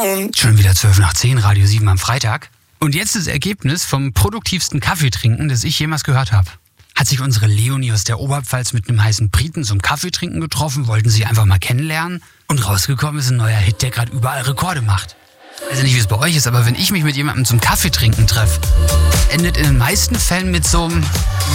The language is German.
Schon wieder 12 nach 10, Radio 7 am Freitag. Und jetzt das Ergebnis vom produktivsten Kaffeetrinken, das ich jemals gehört habe. Hat sich unsere Leonie aus der Oberpfalz mit einem heißen Briten zum Kaffeetrinken getroffen, wollten sie einfach mal kennenlernen und rausgekommen ist ein neuer Hit, der gerade überall Rekorde macht. Also nicht, wie es bei euch ist, aber wenn ich mich mit jemandem zum Kaffeetrinken treffe, endet in den meisten Fällen mit so einem